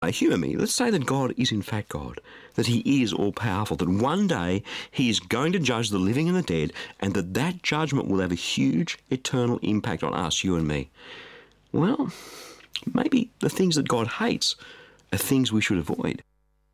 Humour me. Let's say that God is in fact God, that he is all-powerful, that one day he is going to judge the living and the dead, and that judgment will have a huge eternal impact on us, you and me. Well, maybe the things that God hates are things we should avoid.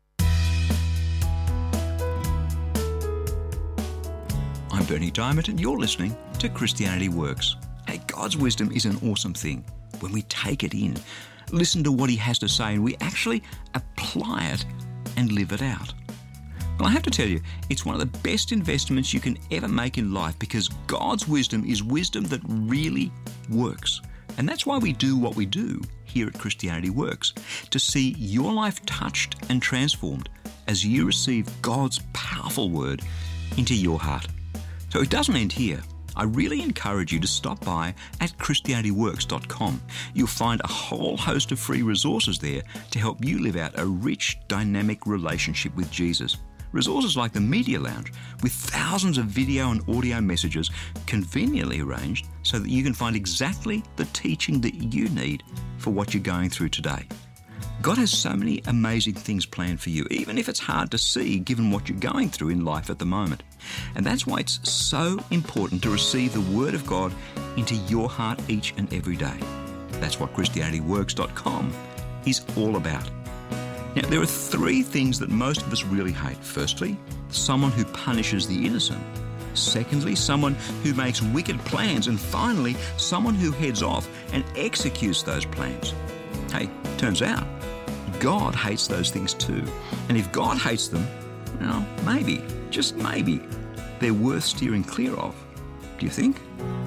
I'm Bernie Diamond, and you're listening to Christianity Works. Hey, God's wisdom is an awesome thing. When we take it in, listen to what he has to say, and we actually apply it and live it out. Well, I have to tell you, it's one of the best investments you can ever make in life, because God's wisdom is wisdom that really works. And that's why we do what we do here at Christianity Works, to see your life touched and transformed as you receive God's powerful word into your heart. So it doesn't end here. I really encourage you to stop by at ChristianityWorks.com. You'll find a whole host of free resources there to help you live out a rich, dynamic relationship with Jesus. Resources like the Media Lounge, with thousands of video and audio messages conveniently arranged so that you can find exactly the teaching that you need for what you're going through today. God has so many amazing things planned for you, even if it's hard to see given what you're going through in life at the moment. And that's why it's so important to receive the Word of God into your heart each and every day. That's what ChristianityWorks.com is all about. Now, there are three things that most of us really hate. Firstly, someone who punishes the innocent. Secondly, someone who makes wicked plans. And finally, someone who heads off and executes those plans. Hey, turns out, God hates those things too. And if God hates them, well, maybe, just maybe, they're worth steering clear of. Do you think?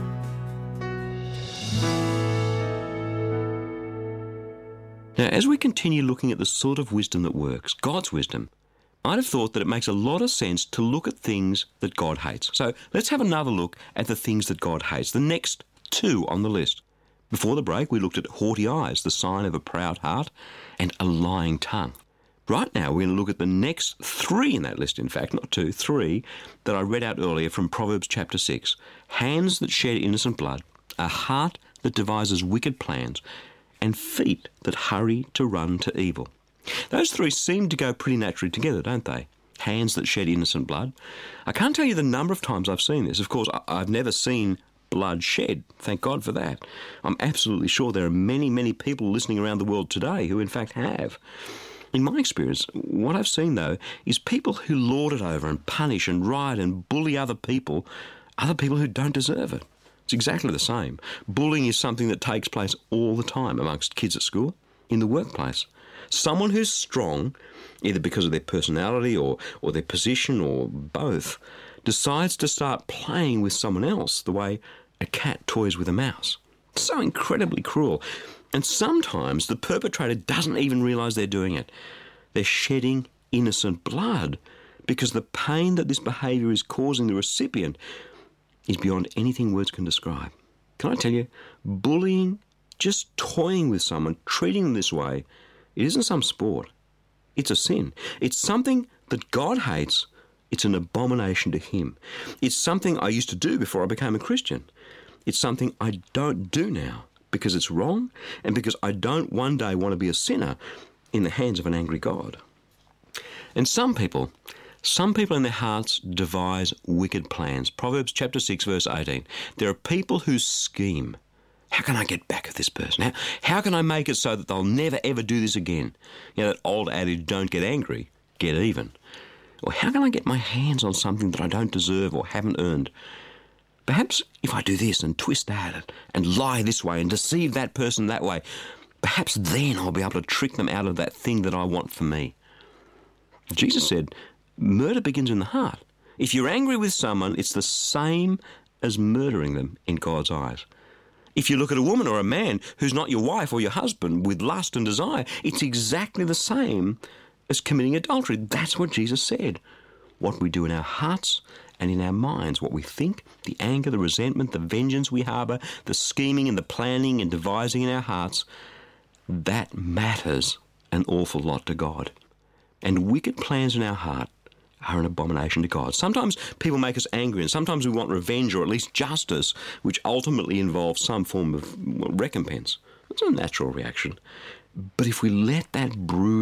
Now, as we continue looking at the sort of wisdom that works, God's wisdom, I'd have thought that it makes a lot of sense to look at things that God hates. So let's have another look at the things that God hates, the next two on the list. Before the break, we looked at haughty eyes, the sign of a proud heart, and a lying tongue. Right now, we're going to look at the next three in that list, in fact, not two, three, that I read out earlier from Proverbs chapter 6. Hands that shed innocent blood, a heart that devises wicked plans, and feet that hurry to run to evil. Those three seem to go pretty naturally together, don't they? Hands that shed innocent blood. I can't tell you the number of times I've seen this. Of course, I've never seen blood shed. Thank God for that. I'm absolutely sure there are many, many people listening around the world today who in fact have. In my experience, what I've seen though is people who lord it over and punish and riot and bully other people who don't deserve it. It's exactly the same. Bullying is something that takes place all the time amongst kids at school, in the workplace. Someone who's strong, either because of their personality or their position or both, decides to start playing with someone else the way a cat toys with a mouse. So incredibly cruel. And sometimes the perpetrator doesn't even realise they're doing it. They're shedding innocent blood because the pain that this behaviour is causing the recipient is beyond anything words can describe. Can I tell you, bullying, just toying with someone, treating them this way, it isn't some sport. It's a sin. It's something that God hates. It's an abomination to him. It's something I used to do before I became a Christian. It's something I don't do now because it's wrong and because I don't one day want to be a sinner in the hands of an angry God. And some people in their hearts devise wicked plans. Proverbs chapter 6, verse 18. There are people who scheme. How can I get back at this person? How can I make it so that they'll never ever do this again? You know, that old adage, don't get angry, get even. Or how can I get my hands on something that I don't deserve or haven't earned? Perhaps if I do this and twist that and lie this way and deceive that person that way, perhaps then I'll be able to trick them out of that thing that I want for me. Jesus said, murder begins in the heart. If you're angry with someone, it's the same as murdering them in God's eyes. If you look at a woman or a man who's not your wife or your husband with lust and desire, it's exactly the same as committing adultery. That's what Jesus said. What we do in our hearts and in our minds, what we think, the anger, the resentment, the vengeance we harbour, the scheming and the planning and devising in our hearts, that matters an awful lot to God. And wicked plans in our heart are an abomination to God. Sometimes people make us angry, and sometimes we want revenge or at least justice, which ultimately involves some form of recompense. It's a natural reaction. But if we let that brood